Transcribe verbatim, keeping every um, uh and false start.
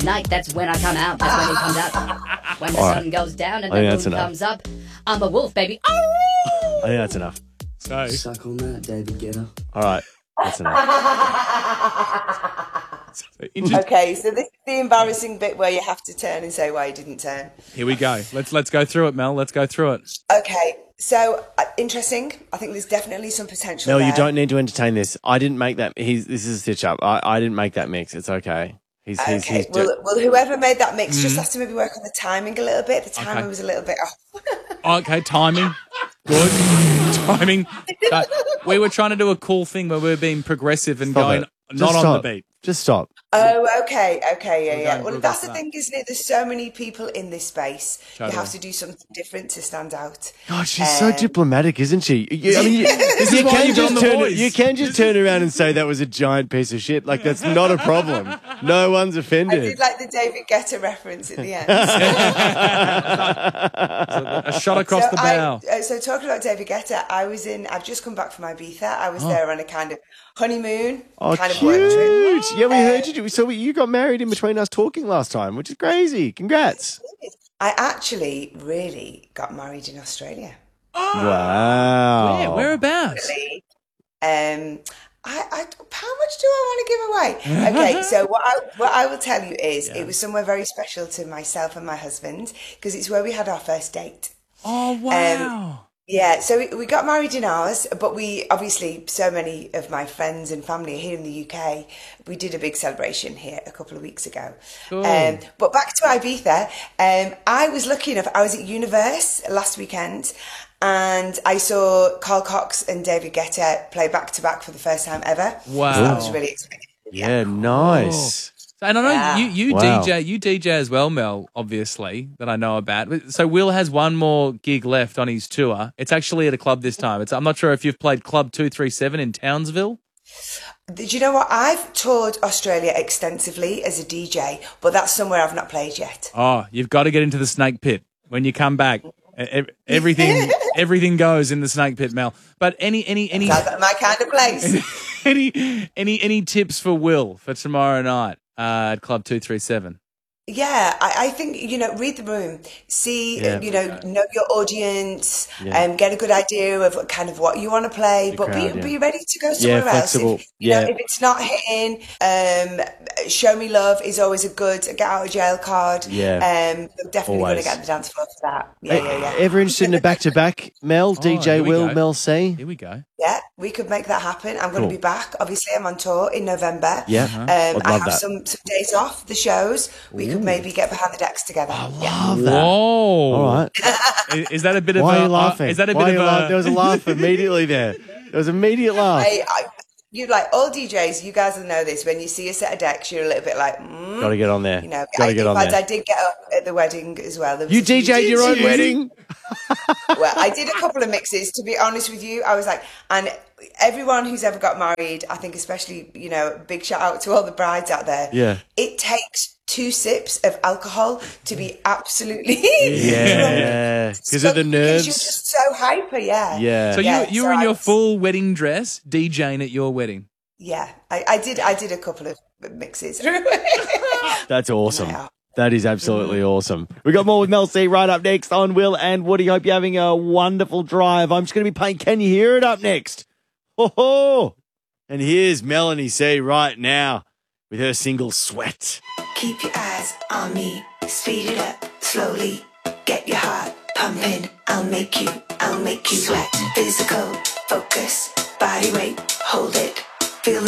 night, that's when I come out. That's when he comes out. When the All sun right. goes down and I the think that's moon enough. comes up, I'm a wolf, baby. I think that's enough. So, Suck on that, David Guetta. All right. That's enough. Okay, so this is the embarrassing bit where you have to turn and say why you didn't turn. here we go. Let's let's go through it, Mel. Let's go through it. Okay, so uh, interesting. I think there's definitely some potential No, there. you don't need to entertain this. I didn't make that. He's, this is a stitch up. I, I didn't make that mix. It's okay. He's, he's, Okay, he's well, well, whoever made that mix Mm-hmm. just has to maybe work on the timing a little bit. The timing Okay. was a little bit off. Okay, timing. Good. timing. But we were trying to do a cool thing where we were being progressive and Stop going it. not Just on stop. the beat. Just stop. Oh, okay, okay, yeah, We're yeah. going- Well, we'll that's go the for thing, isn't it? There's so many people in this space. Totally. You have to do something different to stand out. God, she's so Um, diplomatic, isn't she? You, I mean, you, This you is why can you've done just The turn. Voice. You can just turn around and say that was a giant piece of shit. Like that's not a problem. No one's I offended. did like the David Guetta reference at the end. A shot across so the I- bow. uh, so talking about David Guetta, I was in. I've just come back from Ibiza. I Oh. was there on a kind of honeymoon, Oh, kind of work trip. cute! Yeah, we Uh, heard you. do- So you got married in between us talking last time, which is crazy. Congrats! I actually really got married in Australia. Wow. Yeah, whereabouts? Um, I, I, how much do I want to give away? Okay, so what I, what I will tell you is it was somewhere very special to myself and my husband because it's where we had our first date. Oh, wow. Yeah, so we, we got married in ours, but we obviously, so many of my friends and family are here in the U K. We did a big celebration here a couple of weeks ago. Cool. Um, but back to Ibiza, um, I was lucky enough, I was at Universe last weekend and I saw Carl Cox and David Guetta play back to back for the first time ever. Wow. So I was really excited. Yeah, nice. And I know Yeah. you, you Wow. D J, you D J as well, Mel, obviously, that I know about. So Will has one more gig left on his tour. It's actually at a club this time. It's I'm not sure if you've played Club two three seven in Townsville. Do you know what? I've toured Australia extensively as a D J, but that's somewhere I've not played yet. Oh, you've got to get into the Snake Pit when you come back. E- e- Everything, everything goes in the Snake Pit, Mel. But any, any, any, That's my kind of place. any, any, any tips for Will for tomorrow night uh, at Club two three seven? Yeah, I, I think, you know, read the room, see, Yeah. you know, know your audience, Yeah. um, get a good idea of what, kind of what you want to play, The but crowd, be, yeah. be ready to go somewhere flexible. else. If, you Yeah. know, if it's not hitting, um, Show Me Love is always a good get out of jail card. Yeah. Um, I'm definitely going to Always. get the dance floor for that. Yeah, yeah, yeah. Ever interested in a back to back? Mel, D J here we Will, go. Mel C. Here we go. Yeah, we could make that happen. I'm going Cool. to be back. Obviously, I'm on tour in November. Yeah. Um, I'd I love have that. some, some days off the shows. We could maybe get behind the decks together. yeah. Love that. Whoa! All right. Is, is that a bit of Why a? are you laughing? Uh, is that a Why bit are of you a? laugh- There was a laugh immediately there. There was an immediate laugh. I, I, you like all D Js. You guys will know this. When you see a set of decks, you're a little bit like, mm, Got to get on there. you know. Got I, to get in on fact, there. I did get up at the wedding as well. There was You a few D J'd your own D Js. wedding? Well, I did a couple of mixes. To be honest with you, I was like, and everyone who's ever got married, I think, especially, you know, big shout out to all the brides out there. Yeah. It takes two sips of alcohol to be absolutely Yeah. Because of the Because nerves. you're just so hyper, yeah. Yeah. So Yeah, you you so were in I your was- full wedding dress, DJing at your wedding. Yeah, I, I did. I did a couple of mixes. That's awesome. Yeah. That is absolutely awesome. We got more with Mel C right up next on Will and Woody. Hope you're having a wonderful drive. I'm just going to be playing Can You Hear It up next. Ho ho! And here's Melanie C right now with her single Sweat. Keep your eyes on me, speed it up slowly. Get your heart pumping. I'll make you, I'll make you sweat. Physical focus, body weight, hold it.